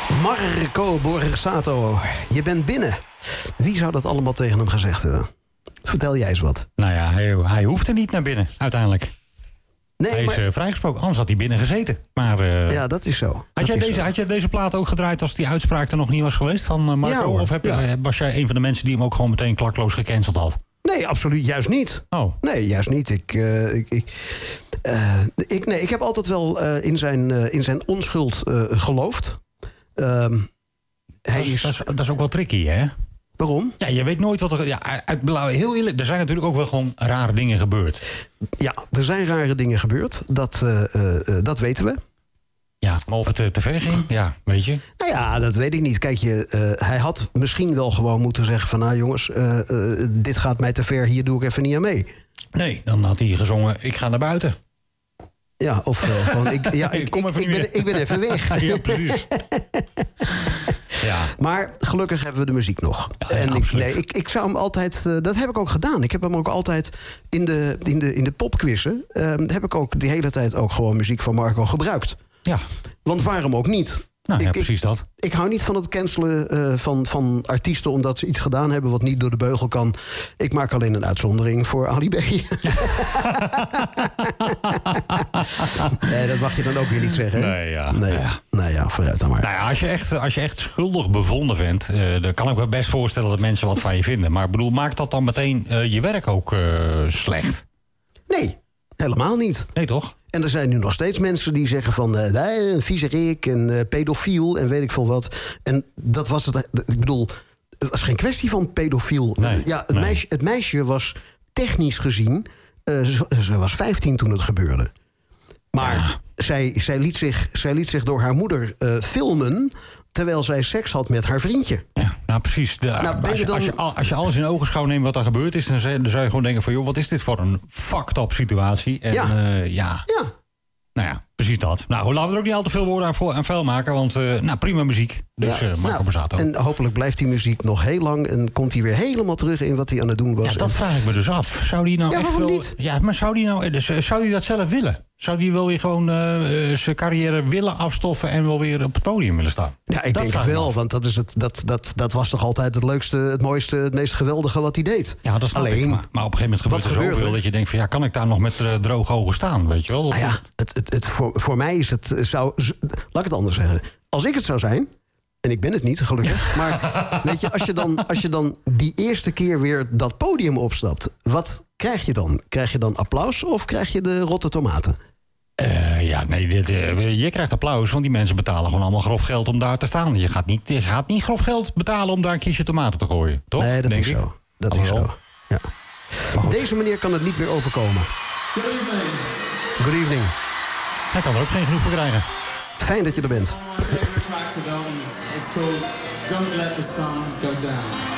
Marco Borsato, je bent binnen. Wie zou dat allemaal tegen hem gezegd hebben? Vertel jij eens wat. Nou ja, hij hoefde niet naar binnen, uiteindelijk. Nee, hij is vrijgesproken, anders had hij binnen gezeten. Maar, ja, dat is zo. Had jij deze plaat ook gedraaid als die uitspraak er nog niet was geweest van Marco? Ja, of was jij een van de mensen die hem ook gewoon meteen klakloos gecanceld had? Nee, absoluut juist niet. Oh. Nee, juist niet. Ik heb altijd wel in zijn onschuld geloofd. Dat is ook wel tricky, hè? Waarom? Ja, je weet nooit wat er... Ja, heel eerlijk, er zijn natuurlijk ook wel gewoon rare dingen gebeurd. Ja, er zijn rare dingen gebeurd. Dat weten we. Ja, maar of het te ver ging, ja, weet je. Nou ja, dat weet ik niet. Kijk, hij had misschien wel gewoon moeten zeggen van... nou jongens, dit gaat mij te ver, hier doe ik even niet aan mee. Nee, dan had hij gezongen, ik ga naar buiten. Ja, of gewoon, ik ben even weg. Ja, precies. Ja. Maar gelukkig hebben we de muziek nog. Ja, en ik zou hem altijd... dat heb ik ook gedaan. Ik heb hem ook altijd in de popquizzen... heb ik ook de hele tijd ook gewoon muziek van Marco gebruikt. Ja. Want waarom ook niet? Nou, precies dat. Ik hou niet van het cancelen van artiesten... omdat ze iets gedaan hebben wat niet door de beugel kan. Ik maak alleen een uitzondering voor Ali B. Nee, dat mag je dan ook weer niet zeggen. Nee, ja. Nou ja, vooruit dan maar. Nou ja, als je echt schuldig bevonden bent... dan kan ik me best voorstellen dat mensen wat van je vinden. Maar ik bedoel, maakt dat dan meteen je werk ook slecht? Nee, helemaal niet. Nee, toch? En er zijn nu nog steeds mensen die zeggen van... een viezerik en pedofiel en weet ik veel wat. En dat was het... Ik bedoel, het was geen kwestie van pedofiel. Nee, het meisje was technisch gezien... ze was 15 toen het gebeurde. Maar zij liet zich door haar moeder filmen... terwijl zij seks had met haar vriendje. Ja, nou precies. Als je alles in ogenschouw neemt wat er gebeurd is... dan zou je gewoon denken van... joh, wat is dit voor een fucked up situatie? En, ja. Nou ja, precies dat. Nou, laten we er ook niet al te veel woorden aan vuil maken... want prima muziek. Dus Marco Borsato. En hopelijk blijft die muziek nog heel lang... en komt hij weer helemaal terug in wat hij aan het doen was. Ja, dat vraag ik me dus af. Zou die nou echt wel... niet? Ja, maar zou die dat zelf willen? Zou die wel weer gewoon zijn carrière willen afstoffen... en wel weer op het podium willen staan? Ja, ik denk het wel, want dat was toch altijd het leukste, het mooiste... het meest geweldige wat hij deed. Ja, dat snap ik. Maar op een gegeven moment gebeurt er zoveel... dat je denkt van, ja, kan ik daar nog met droge ogen staan? Weet je wel? Nou ja, voor mij is het... laat ik het anders zeggen. Als ik het zou zijn... en ik ben het niet, gelukkig... maar weet je, als je dan die eerste keer weer dat podium opstapt... wat krijg je dan? Krijg je dan applaus of krijg je de rotte tomaten? Je krijgt applaus, want die mensen betalen gewoon allemaal grof geld om daar te staan. Je gaat niet grof geld betalen om daar een kistje tomaten te gooien, toch? Nee, dat is zo. Dat is zo, ja. Op deze manier kan het niet meer overkomen. Good evening. Good evening. Hij kan er ook geen genoeg voor krijgen. Fijn dat je er bent. One of my favorite tracks of Elvis is called Don't Let the Sun Go Down.